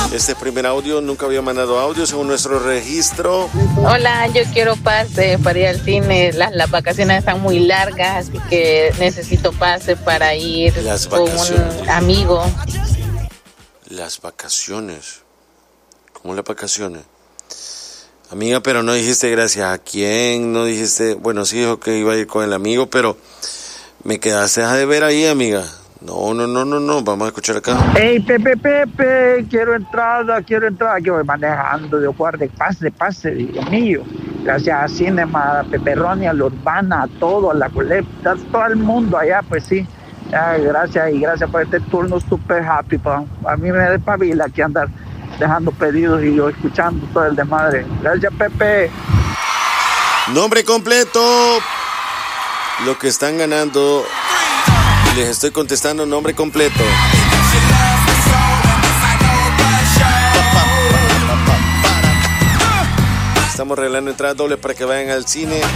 Este primer audio, nunca había mandado audio según nuestro registro. Hola, yo quiero pase para ir al cine. Las vacaciones están muy largas, así que necesito pase para ir con un amigo. Las vacaciones. ¿Cómo las vacaciones? Amiga, pero no dijiste gracias a quién, no dijiste, bueno, sí dijo que iba a ir con el amigo, pero me quedaste a deber ahí, amiga. No, vamos a escuchar acá. Hey, Pepe, quiero entrada, que voy manejando, de guarde, pase, Dios mío. Gracias a Cinema, a Pepperoni, a la Urbana, a todo, a la colecta, todo el mundo allá, pues sí. Gracias por este turno super happy, pa. A mí me despabila aquí andar dejando pedidos y yo escuchando todo el desmadre. Gracias, Pepe. Nombre completo. Lo que están ganando. Les estoy contestando nombre completo. Estamos regalando entradas dobles para que vayan al cine.